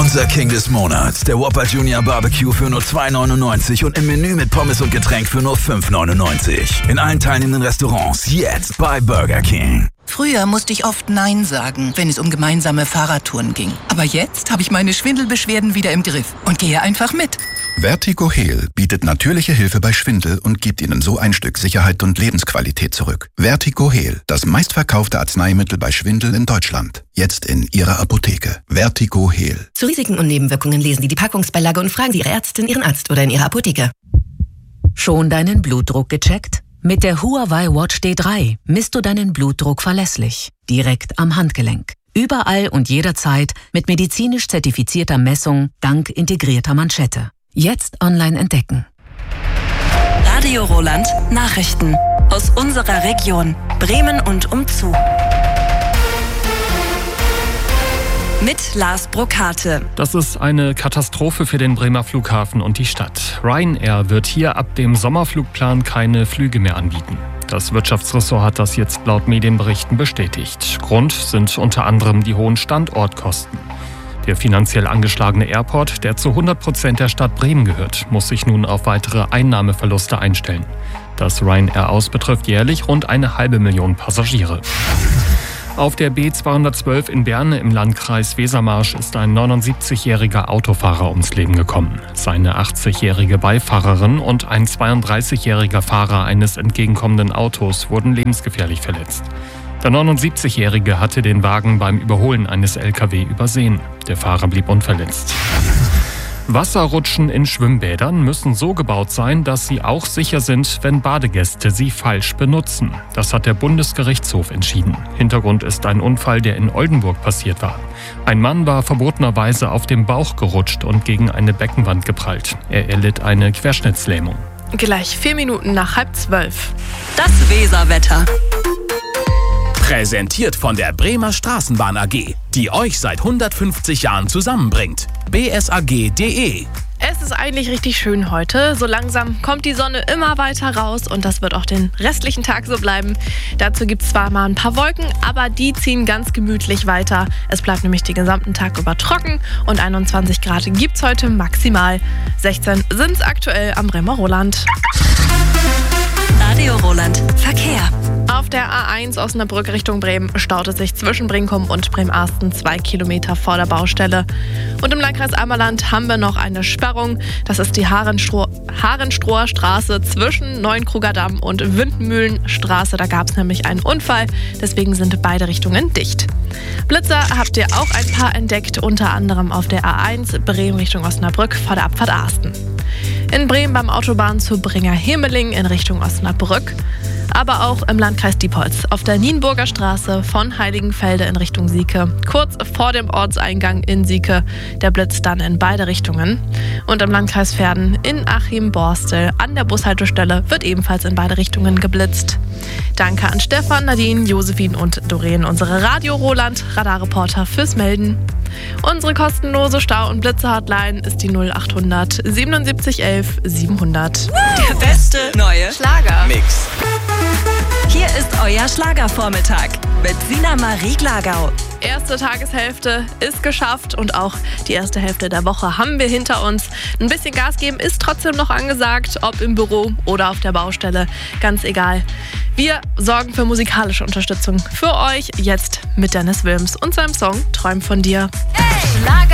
Unser King des Monats, der Whopper Junior Barbecue für nur $2,99 und im Menü mit Pommes und Getränk für nur $5,99. In allen teilnehmenden Restaurants jetzt bei Burger King. Früher musste ich oft Nein sagen, wenn es um gemeinsame Fahrradtouren ging. Aber jetzt habe ich meine Schwindelbeschwerden wieder im Griff und gehe einfach mit. Vertigo Heal bietet natürliche Hilfe bei Schwindel und gibt Ihnen so ein Stück Sicherheit und Lebensqualität zurück. Vertigo Heal, das meistverkaufte Arzneimittel bei Schwindel in Deutschland. Jetzt in Ihrer Apotheke. Vertigo Heal. Zu Risiken und Nebenwirkungen lesen Sie die Packungsbeilage und fragen Sie Ihre Ärztin, Ihren Arzt oder in Ihrer Apotheke. Schon deinen Blutdruck gecheckt? Mit der Huawei Watch D3 misst du deinen Blutdruck verlässlich, direkt am Handgelenk. Überall und jederzeit mit medizinisch zertifizierter Messung dank integrierter Manschette. Jetzt online entdecken. Radio Roland Nachrichten aus unserer Region Bremen und umzu. Mit Lars Brokate. Das ist eine Katastrophe für den Bremer Flughafen und die Stadt. Ryanair wird hier ab dem Sommerflugplan keine Flüge mehr anbieten. Das Wirtschaftsressort hat das jetzt laut Medienberichten bestätigt. Grund sind unter anderem die hohen Standortkosten. Der finanziell angeschlagene Airport, der zu 100% der Stadt Bremen gehört, muss sich nun auf weitere Einnahmeverluste einstellen. Das Ryanair aus betrifft jährlich rund 500.000 Passagiere. Auf der B212 in Bern im Landkreis Wesermarsch ist ein 79-jähriger Autofahrer ums Leben gekommen. Seine 80-jährige Beifahrerin und ein 32-jähriger Fahrer eines entgegenkommenden Autos wurden lebensgefährlich verletzt. Der 79-jährige hatte den Wagen beim Überholen eines LKW übersehen. Der Fahrer blieb unverletzt. Wasserrutschen in Schwimmbädern müssen so gebaut sein, dass sie auch sicher sind, wenn Badegäste sie falsch benutzen. Das hat der Bundesgerichtshof entschieden. Hintergrund ist ein Unfall, der in Oldenburg passiert war. Ein Mann war verbotenerweise auf dem Bauch gerutscht und gegen eine Beckenwand geprallt. Er erlitt eine Querschnittslähmung. Gleich 4 Minuten nach 11:30. Das Weserwetter. Präsentiert von der Bremer Straßenbahn AG, die euch seit 150 Jahren zusammenbringt. bsag.de. Es ist eigentlich richtig schön heute. So langsam kommt die Sonne immer weiter raus und das wird auch den restlichen Tag so bleiben. Dazu gibt es zwar mal ein paar Wolken, aber die ziehen ganz gemütlich weiter. Es bleibt nämlich den gesamten Tag über trocken und 21 Grad gibt es heute maximal. 16 sind es aktuell am Bremer Roland. Radio Roland Verkehr. Auf der A1 Osnabrück Richtung Bremen staut es sich zwischen Brinkum und Bremersten 2 Kilometer vor der Baustelle. Und im Landkreis Ammerland haben wir noch eine Sperrung. Das ist die Harenstraßer Straße zwischen Neuenkruger Damm und Windmühlenstraße. Da gab es nämlich einen Unfall, deswegen sind beide Richtungen dicht. Blitzer habt ihr auch ein paar entdeckt, unter anderem auf der A1 Bremen Richtung Osnabrück vor der Abfahrt Asten. In Bremen beim Autobahnzubringer Bringer-Hemeling in Richtung Osnabrück. Aber auch im Landkreis Diepholz auf der Nienburger Straße von Heiligenfelde in Richtung Sieke. Kurz vor dem Ortseingang in Sieke, der Blitz dann in beide Richtungen. Und im Landkreis Verden in Achim-Borstel an der Bushaltestelle wird ebenfalls in beide Richtungen geblitzt. Danke an Stefan, Nadine, Josephine und Doreen, unsere Radio Roland Radarreporter, fürs Melden. Unsere kostenlose Stau- und Blitzer-Hotline ist die 0800 77 11 700. Der beste neue Schlager-Mix. Hier ist euer Schlagervormittag mit Sina Marie Glagau. Erste Tageshälfte ist geschafft und auch die erste Hälfte der Woche haben wir hinter uns. Ein bisschen Gas geben ist trotzdem noch angesagt, ob im Büro oder auf der Baustelle, ganz egal. Wir sorgen für musikalische Unterstützung für euch jetzt mit Dennis Wilms und seinem Song Träum von dir. Hey,